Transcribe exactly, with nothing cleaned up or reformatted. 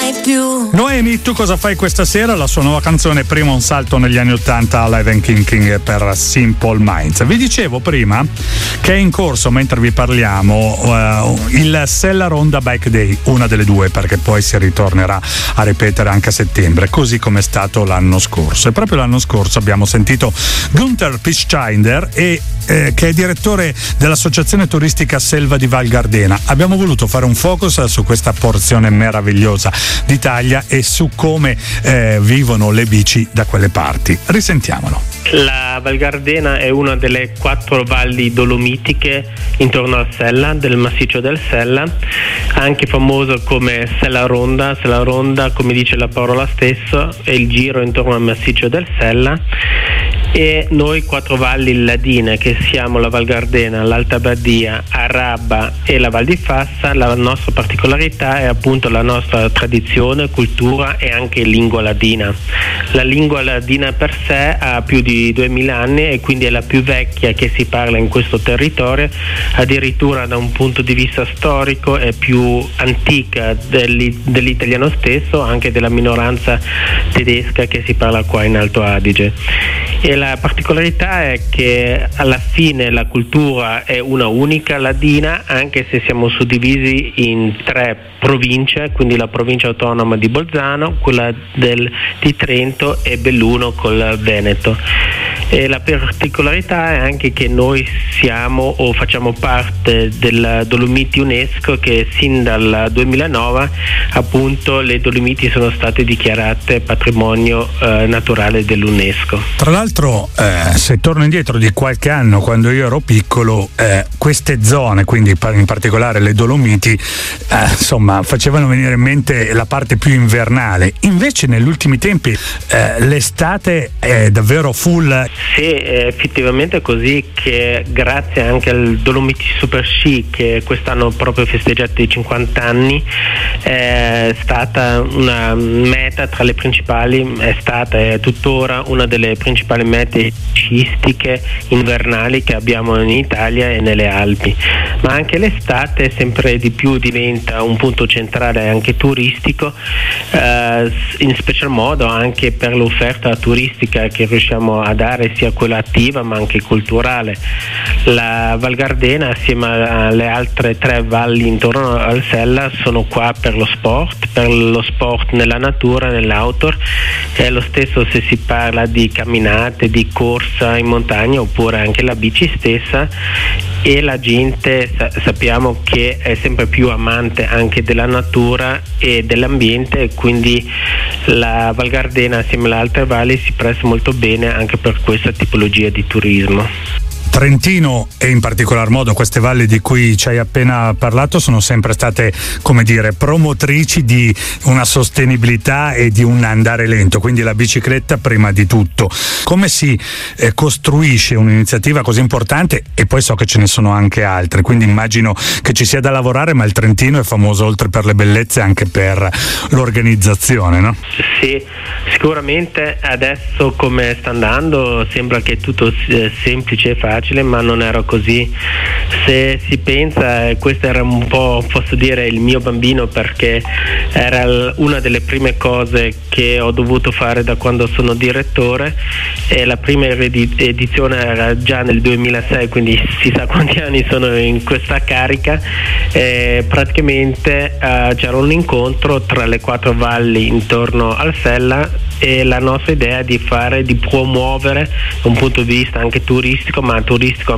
mai più. Noemi, tu cosa fai questa sera? La sua nuova canzone, prima un salto negli anni ottanta, Live and Kicking per Simple Minds. Vi dicevo prima che è in corso, mentre vi parliamo, uh, il Sella Ronda Bike Day, una delle due, perché poi si ritornerà a ripetere anche a settembre, così come è stato l'anno scorso. E proprio l'anno scorso abbiamo sentito Gunther Pichschneider, e, eh, che è direttore dell'associazione turistica Selva di Val Gardena. Abbiamo voluto fare un focus su questa porzione meravigliosa d'Italia e su come eh, vivono le bici da quelle parti. Risentiamolo. La Val Gardena è una delle quattro valli dolomitiche intorno al Sella, del massiccio del Sella, anche famoso come Sella Ronda. Sella Ronda, come dice la parola stessa, è il giro intorno al massiccio del Sella. E noi quattro valli ladine, che siamo la Val Gardena, l'Alta Badia, Araba e la Val di Fassa, la nostra particolarità è appunto la nostra tradizione, cultura e anche lingua ladina. La lingua ladina per sé ha più di duemila anni e quindi è la più vecchia che si parla in questo territorio, addirittura da un punto di vista storico è più antica dell'italiano stesso, anche della minoranza tedesca che si parla qua in Alto Adige. E la particolarità è che alla fine la cultura è una unica ladina, anche se siamo suddivisi in tre province, quindi la provincia autonoma di Bolzano, quella del, di Trento e Belluno col Veneto. E la particolarità è anche che noi siamo o facciamo parte del Dolomiti UNESCO, che sin dal duemilanove appunto le Dolomiti sono state dichiarate patrimonio eh, naturale dell'UNESCO. Tra l'altro eh, se torno indietro di qualche anno, quando io ero piccolo, eh, queste zone, quindi in particolare le Dolomiti, eh, insomma facevano venire in mente la parte più invernale. Invece negli ultimi tempi eh, l'estate è davvero full. Sì, è effettivamente così, che grazie anche al Dolomiti Super Sci, che quest'anno proprio festeggiato i cinquanta anni, è stata una meta tra le principali, è stata e è tuttora una delle principali mete sciistiche invernali che abbiamo in Italia e nelle Alpi. Ma anche l'estate sempre di più diventa un punto centrale anche turistico, eh, in special modo anche per l'offerta turistica che riusciamo a dare, sia quella attiva ma anche culturale. La Val Gardena assieme alle altre tre valli intorno al Sella sono qua per lo sport, per lo sport nella natura, nell'outdoor. È lo stesso se si parla di camminate, di corsa in montagna oppure anche la bici stessa, e la gente sa- sappiamo che è sempre più amante anche della natura e dell'ambiente, e quindi la Val Gardena assieme alle altre valli si presta molto bene anche per questa tipologia di turismo. Trentino e in particolar modo queste valli di cui ci hai appena parlato sono sempre state, come dire, promotrici di una sostenibilità e di un andare lento, quindi la bicicletta prima di tutto. Come si eh, costruisce un'iniziativa così importante? E poi so che ce ne sono anche altre, quindi immagino che ci sia da lavorare, ma il Trentino è famoso oltre per le bellezze anche per l'organizzazione, no? Sì, sicuramente adesso come sta andando sembra che tutto sia semplice e facile, ma non era così. Se si pensa, questo era un po', posso dire, il mio bambino, perché era una delle prime cose che ho dovuto fare da quando sono direttore, e la prima edizione era già nel duemilasei, quindi si sa quanti anni sono in questa carica. E praticamente eh, c'era un incontro tra le quattro valli intorno al Sella, e la nostra idea è di fare, di promuovere da un punto di vista anche turistico, ma turistico